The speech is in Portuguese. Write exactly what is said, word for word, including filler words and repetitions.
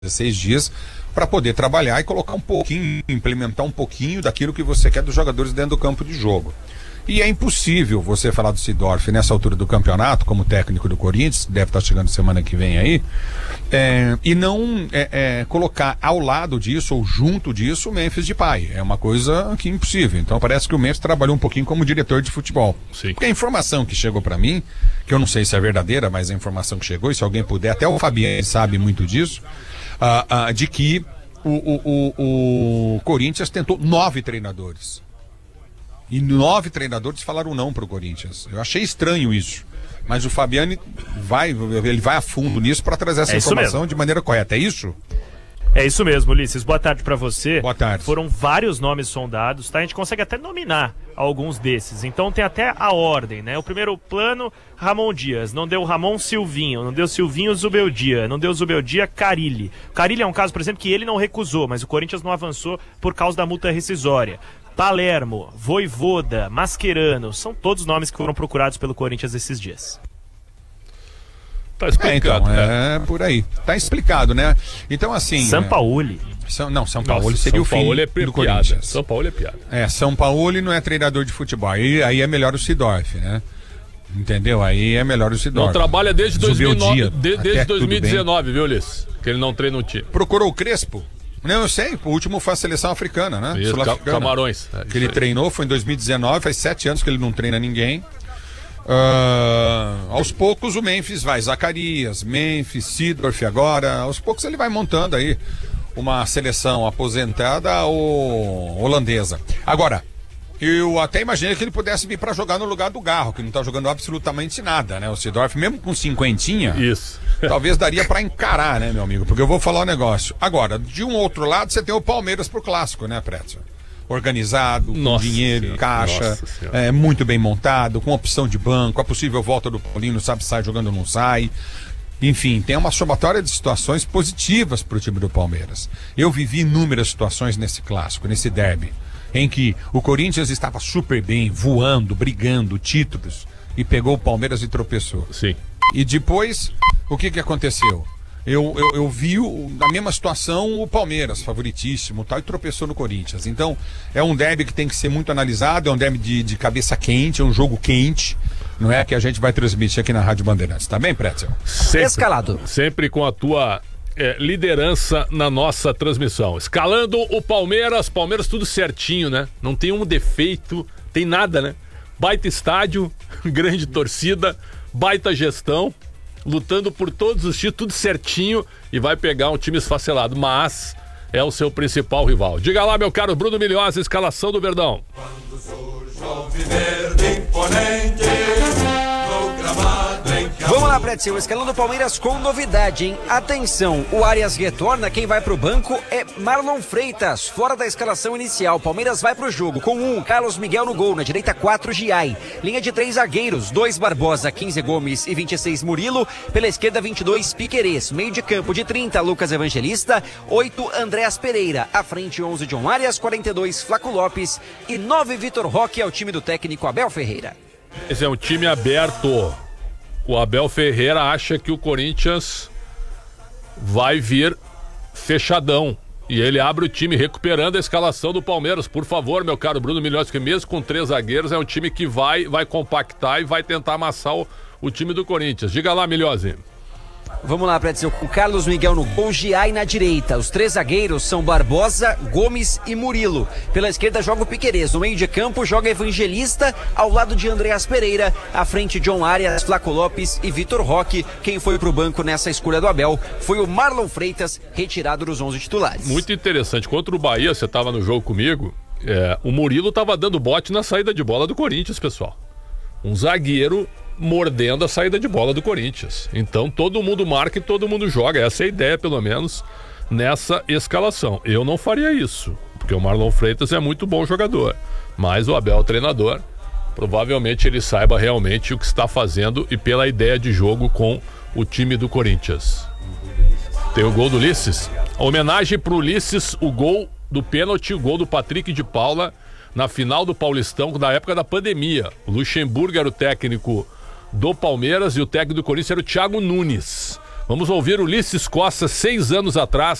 dezesseis dias para poder trabalhar e colocar um pouquinho, implementar um pouquinho daquilo que você quer dos jogadores dentro do campo de jogo. E é impossível você falar do Seedorf nessa altura do campeonato, como técnico do Corinthians, deve estar chegando semana que vem aí, é, e não é, é, colocar ao lado disso ou junto disso o Memphis Depay. É uma coisa que é impossível. Então parece que o Memphis trabalhou um pouquinho como diretor de futebol. Sim. Porque a informação que chegou para mim, que eu não sei se é verdadeira, mas a informação que chegou, e se alguém puder, até o Fabiano sabe muito disso, uh, uh, de que o, o, o, o Corinthians tentou nove treinadores. E nove treinadores falaram não para o Corinthians. Eu achei estranho isso. Mas o Fabiani vai, ele vai a fundo nisso para trazer essa é informação de maneira correta. É isso? É isso mesmo, Ulisses. Boa tarde para você. Boa tarde. Foram vários nomes sondados, tá? A gente consegue até nominar alguns desses. Então tem até a ordem, né? O primeiro plano, Ramon Dias. Não deu Ramon Silvinho. Não deu Silvinho, Zubeldia. Não deu Zubeldia, Carilli. Carilli é um caso, por exemplo, que ele não recusou, mas o Corinthians não avançou por causa da multa rescisória. Palermo, Voivoda, Mascherano, são todos nomes que foram procurados pelo Corinthians esses dias. Tá explicado, é, então, é por aí. Tá explicado, né? Então, assim... Sampaoli. É... São, não, São Paulo seria São o fim Paulo é do piada. Corinthians. São Paulo é piada. É, São Paulo não é treinador de futebol. Aí, aí é melhor o Seedorf, né? Entendeu? Aí é melhor o Seedorf. Não trabalha desde, dois mil e nove, de, desde dois mil e dezenove, viu, Ulisses? Que ele não treina um time. Procurou o Crespo? Não, eu sei, o último foi a seleção africana, né? Isso, Sul-africana. Camarões. É, que ele aí. treinou, foi em dois mil e dezenove, faz sete anos que ele não treina ninguém. Uh, aos poucos o Memphis vai, Zacarias, Memphis, Seedorf agora, aos poucos ele vai montando aí uma seleção aposentada ou holandesa. Agora, eu até imaginei que ele pudesse vir para jogar no lugar do Garro, que não tá jogando absolutamente nada, né? O Seedorf, mesmo com cinquentinha, isso. talvez daria para encarar, né, meu amigo? Porque eu vou falar um negócio. Agora, de um outro lado, você tem o Palmeiras pro clássico, né, Pretzel? Organizado, nossa com dinheiro, senhora, caixa, é, muito bem montado, com opção de banco, a possível volta do Paulinho, sabe se sai jogando ou não sai. Enfim, tem uma somatória de situações positivas pro time do Palmeiras. Eu vivi inúmeras situações nesse clássico, nesse derby, em que o Corinthians estava super bem, voando, brigando, títulos, e pegou o Palmeiras e tropeçou. Sim. E depois, o que que aconteceu? Eu, eu, eu vi, o, na mesma situação, o Palmeiras, favoritíssimo, tal, e tropeçou no Corinthians. Então, é um derby que tem que ser muito analisado, é um derby de, de cabeça quente, é um jogo quente, não é? Que a gente vai transmitir aqui na Rádio Bandeirantes. Tá bem, Pretzel? Sempre, Escalado. Sempre com a tua é, liderança na nossa transmissão. Escalando o Palmeiras, Palmeiras tudo certinho, né? Não tem um defeito, tem nada, né? Baita estádio, grande torcida, baita gestão, lutando por todos os títulos, tudo certinho, e vai pegar um time esfacelado, mas é o seu principal rival. Diga lá, meu caro Bruno Milhões, a escalação do Verdão. Quando surge o alviverde imponente, no gramado em que... Vamos lá, Pretzel, escalando o Palmeiras com novidade, hein? Atenção, o Arias retorna, quem vai pro banco é Marlon Freitas, fora da escalação inicial. Palmeiras vai pro jogo com um, Carlos Miguel no gol, na direita quatro, Giai. Linha de três zagueiros, dois Barbosa, quinze Gomes e vinte e seis Murilo. Pela esquerda, vinte e dois Piquerez. Meio de campo de trinta, Lucas Evangelista. oito, Andréas Pereira. À frente, onze, John Arias, quarenta e dois, Flaco Lopes. E nove, Vitor Roque, é o time do técnico Abel Ferreira. Esse é um time aberto. O Abel Ferreira acha que o Corinthians vai vir fechadão. E ele abre o time recuperando a escalação do Palmeiras. Por favor, meu caro Bruno Milhões, que mesmo com três zagueiros é um time que vai, vai compactar e vai tentar amassar o, o time do Corinthians. Diga lá, Milhões. Vamos lá, Pretzel, com Carlos Miguel no gol, Giai na direita. Os três zagueiros são Barbosa, Gomes e Murilo. Pela esquerda joga o Piquerez. No meio de campo joga Evangelista, ao lado de Andréas Pereira. À frente, John Arias, Flaco Lopes e Vitor Roque. Quem foi pro banco nessa escolha do Abel foi o Marlon Freitas, retirado dos onze titulares. Muito interessante. Contra o Bahia, você estava no jogo comigo, é, o Murilo estava dando bote na saída de bola do Corinthians, pessoal. Um zagueiro mordendo a saída de bola do Corinthians. Então todo mundo marca e todo mundo joga. Essa é a ideia, pelo menos, nessa escalação. Eu não faria isso, porque o Marlon Freitas é muito bom jogador. Mas o Abel, treinador, provavelmente ele saiba realmente o que está fazendo e pela ideia de jogo com o time do Corinthians. Tem o gol do Ulisses. A homenagem pro Ulisses, o gol do pênalti, o gol do Patrick de Paula na final do Paulistão, na época da pandemia. O Luxemburgo era o técnico do Palmeiras e o técnico do Corinthians era o Thiago Nunes. Vamos ouvir Ulisses Costa, seis anos atrás,